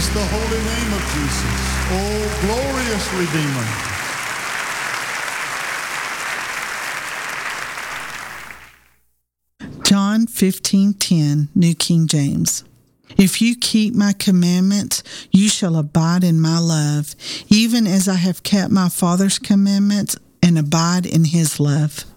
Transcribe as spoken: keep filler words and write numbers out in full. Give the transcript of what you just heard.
Praise the holy name of Jesus. Oh, glorious Redeemer. John fifteen ten, New King James. If you keep my commandments, you shall abide in my love, even as I have kept my Father's commandments and abide in his love.